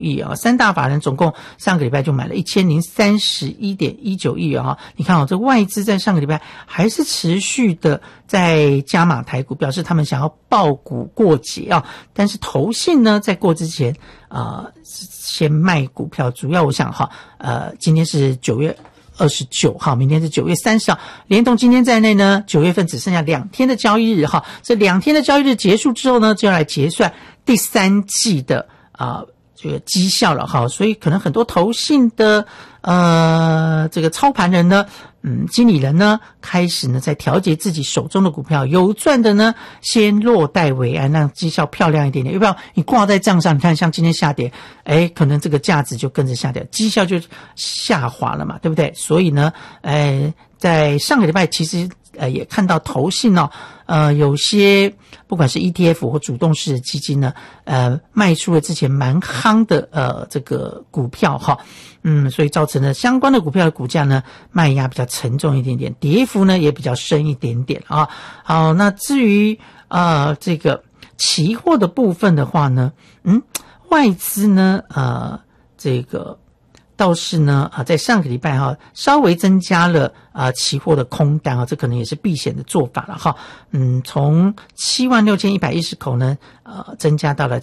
亿啊，三大法人总共上个礼拜就买了1031.19亿元啊。你看这外资在上个礼拜还是持续的在加码台股，表示他们想要抱股过节啊。但是投信呢，在过之前先卖股票，主要我想今天是9月29号，明天是9月30号，连同今天在内呢，9月份只剩下2天的交易日哈。这2天的交易日结束之后呢，就要来结算第3季的这个绩效了哈。所以可能很多投信的这个操盘人呢，经理人呢，开始呢在调节自己手中的股票，有赚的呢先落袋为安，让绩效漂亮一点点。要不然你挂在账上，你看像今天下跌，可能这个价值就跟着下跌，绩效就下滑了嘛，对不对？所以呢，在上个礼拜其实也看到投信有些不管是 ETF 或主动式的基金呢，卖出了之前蛮夯的这个股票哈。所以造成了相关的股票的股价呢卖压比较沉重一点点，跌幅呢也比较深一点点啊。好，那至于这个期货的部分的话呢，外资呢这个倒是呢在上个礼拜稍微增加了期货的空单这可能也是避险的做法了哈。从76,110口呢增加到了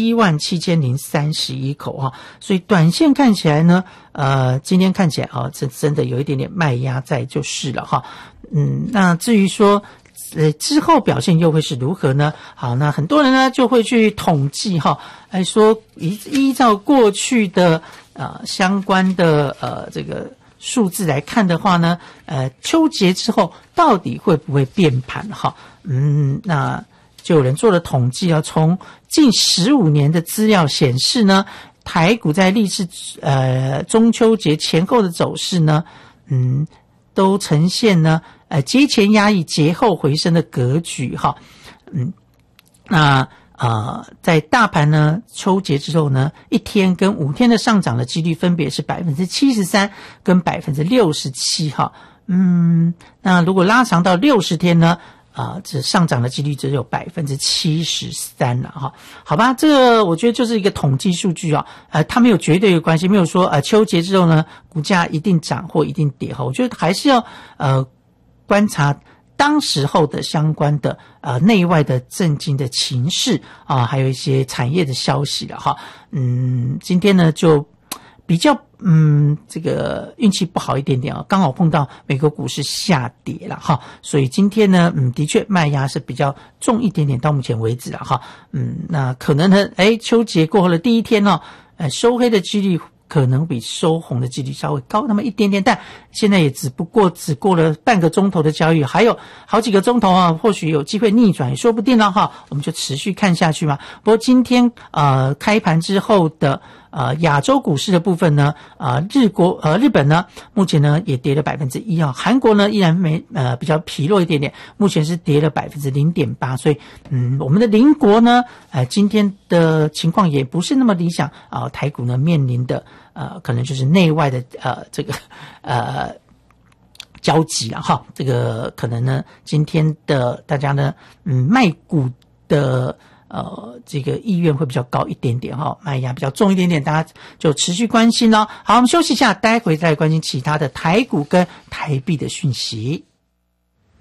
77,031口所以短线看起来呢今天看起来真的有一点点卖压在就是了哈。那至于说之后表现又会是如何呢？好，那很多人呢就会去统计说依照过去的相关的这个数字来看的话呢，秋节之后到底会不会变盘那就有人做了统计从近15年的资料显示呢，台股在历次中秋节前后的走势呢，都呈现呢节前压抑节后回升的格局那在大盘呢秋节之后呢，1天跟5天的上涨的几率分别是 73% 跟 67%那如果拉长到60天呢这上涨的几率只有 73% 了好吧，这个我觉得就是一个统计数据它没有绝对的关系，没有说秋节之后呢股价一定涨或一定跌我觉得还是要观察当时候的相关的内外的政经的情势还有一些产业的消息了今天呢就比较这个运气不好一点点刚好碰到美国股市下跌了所以今天呢的确卖压是比较重一点点到目前为止了那可能呢秋节过后的第一天收黑的几率可能比收红的几率稍微高那么一点点，但现在也只过了半个钟头的交易，还有好几个钟头或许有机会逆转也说不定了我们就持续看下去嘛。不过今天开盘之后的亚洲股市的部分呢日本呢目前呢也跌了 1% 韩国呢依然比较疲弱一点点，目前是跌了 0.8%， 所以我们的邻国呢今天的情况也不是那么理想台股呢面临的可能就是内外的这个交集了这个可能呢今天的大家呢卖股的这个意愿会比较高一点点卖压比较重一点点，大家就持续关心好，我们休息一下，待会再关心其他的台股跟台币的讯息。